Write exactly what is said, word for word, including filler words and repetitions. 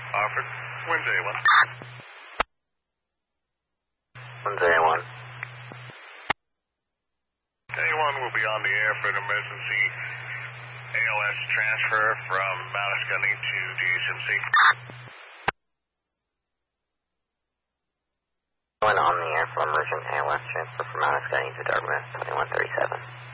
Offered. When's A one? When's A one? A one will be on the air for an emergency A L S transfer from Mount Ascutney to D H M C. Going on the air for emergent A L S transfer from Mount Ascutney to Dartmouth, twenty-one thirty-seven.